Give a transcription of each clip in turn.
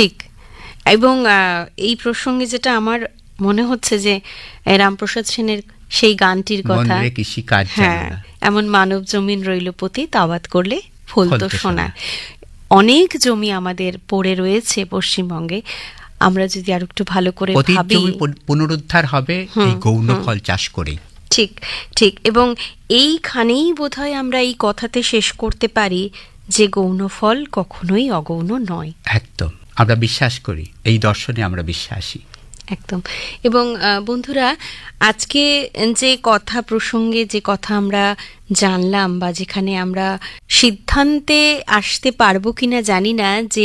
ঠিক। এবং এই প্রসঙ্গে যেটা আমার মনে হচ্ছে যে রামপ্রসাদ সেনের সেই গানটির কথা, হ্যাঁ, এমন মানব জমিন রইল পতি তাওয়াত করলে ফলতো সোনা। অনেক জমি আমাদের পড়ে রয়েছে পশ্চিমবঙ্গে, আমরা যদি আর একটু ভালো করে ভাবি পুনরুদ্ধার হবে এই গৌণ ফল চাষ করে। ঠিক ঠিক। এবং এইখানেই বোধহয় আমরা এই কথাতে শেষ করতে পারি যে গৌণ ফল কখনোই অগৌণ নয়। একদম, আমরা বিশ্বাস করি, এই দর্শনে আমরা বিশ্বাসী। একদম। এবং বন্ধুরা, আজকে যে কথা প্রসঙ্গে যে কথা আমরা জানলাম, বা যেখানে আমরা সিদ্ধান্তে আসতে পারবো কিনা জানি না, যে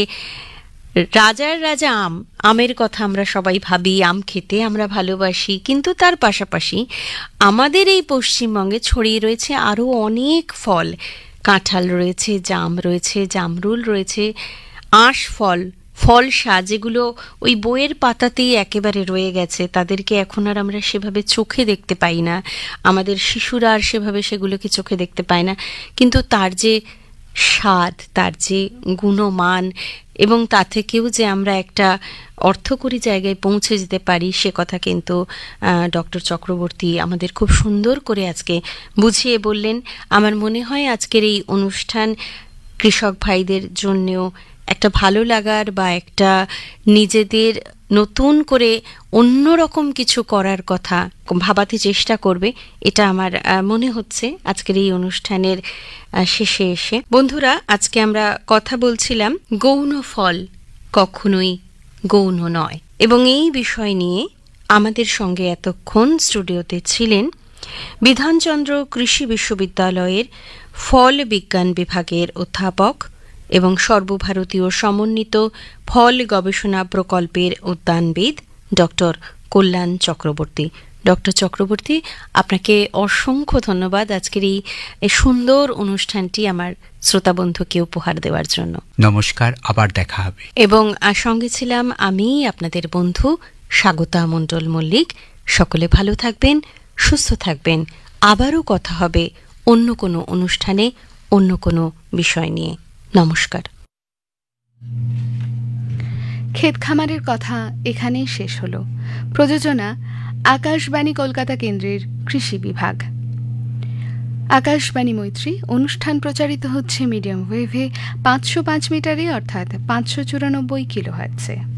রাজার রাজা আমের কথা আমরা সবাই ভাবি, আম খেতে আমরা ভালোবাসি, কিন্তু তার পাশাপাশি আমাদের এই পশ্চিমবঙ্গে ছড়িয়ে রয়েছে আরও অনেক ফল। কাঁঠাল রয়েছে, জাম রয়েছে, জামরুল রয়েছে, আঁশ ফল, ফলসা, যেগুলো ওই বইয়ের পাতাতেই একেবারে রয়ে গেছে, তাদেরকে এখন আর আমরা সেভাবে চোখে দেখতে পাই না, আমাদের শিশুরা আর সেভাবে সেগুলোকে চোখে দেখতে পায় না, কিন্তু তার যে স্বাদ, তার যে গুণমান, এবং তা থেকেও যে আমরা একটা অর্থকরী জায়গায় পৌঁছে যেতে পারি, সে কথা কিন্তু ডক্টর চক্রবর্তী আমাদের খুব সুন্দর করে আজকে বুঝিয়ে বললেন। আমার মনে হয় আজকের এই অনুষ্ঠান কৃষক ভাইদের জন্যেও একটা ভালো লাগার, বা একটা নিজেদের নতুন করে অন্যরকম কিছু করার কথা ভাবাতে চেষ্টা করবে, এটা আমার মনে হচ্ছে আজকের এই অনুষ্ঠানের শেষে এসে। বন্ধুরা, আজকে আমরা কথা বলছিলাম গৌণ ফল কখনোই গৌণ নয়, এবং এই বিষয় নিয়ে আমাদের সঙ্গে এতক্ষণ স্টুডিওতে ছিলেন বিধানচন্দ্র কৃষি বিশ্ববিদ্যালয়ের ফল বিজ্ঞান বিভাগের অধ্যাপক এবং সর্বভারতীয় সমন্বিত ফল গবেষণা প্রকল্পের উদ্যানবিদ ডক্টর কল্যাণ চক্রবর্তী। ডক্টর চক্রবর্তী, আপনাকে অসংখ্য ধন্যবাদ আজকের এই সুন্দর অনুষ্ঠানটি আমার শ্রোতাবন্ধুকে উপহার দেওয়ার জন্য। নমস্কার, আবার দেখা হবে। এবং সঙ্গে ছিলাম আমি, আপনাদের বন্ধু স্বাগতা মণ্ডল মল্লিক। সকলে ভালো থাকবেন, সুস্থ থাকবেন। আবারও কথা হবে অন্য কোনো অনুষ্ঠানে, অন্য কোনো বিষয় নিয়ে। নমস্কার। ক্ষেত খামারের কথা এখানেই শেষ হলো। প্রযোজনা আকাশবাণী কলকাতা কেন্দ্রের কৃষি বিভাগ। আকাশবাণী মৈত্রী অনুষ্ঠান প্রচারিত হচ্ছে মিডিয়াম ওয়েভে 505 মিটারে, অর্থাৎ 594 কিলোহার্টজে।